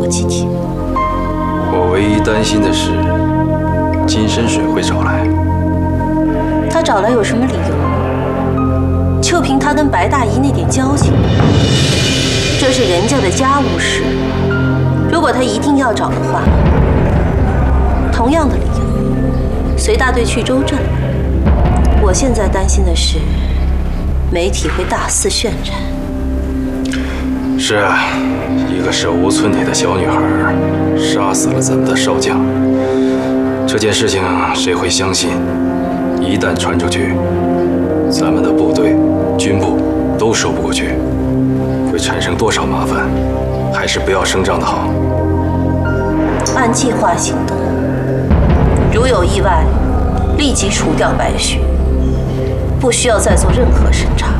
多几天。 我唯一担心的是，金深水会找来。 他找来有什么理由？就凭他跟白大姨那点交情，这是人家的家务事。如果他一定要找的话，同样的理由，随大队去州镇。我现在担心的是，媒体会大肆渲染。 是啊，一个手无寸铁的小女孩杀死了咱们的少将，这件事情谁会相信？一旦传出去，咱们的部队、军部都说不过去，会产生多少麻烦？还是不要声张的好。 按计划行动，如有意外，立即除掉白雪，不需要再做任何审查。